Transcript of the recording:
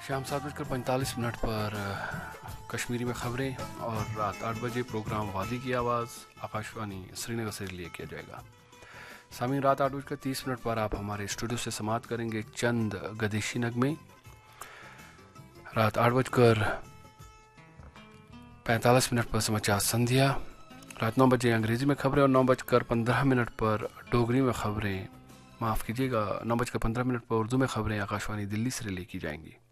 शाम 7:45 पर कश्मीरी में खबरें और रात 8 बजे प्रोग्राम वादी की आवाज़ आकाशवाणी श्रीनगर से रिले किया जाएगा। सामीन, रात 8:30 पर आप हमारे स्टूडियो से समाप्त करेंगे चंद गदेशी नगमे। रात 8:45 पर समाचार संध्या। रात 9 बजे अंग्रेज़ी में खबरें और 9:15 पर डोगरी में खबरें, माफ़ कीजिएगा, 9:15 पर उर्दू में खबरें आकाशवाणी दिल्ली से रिले की जाएंगी।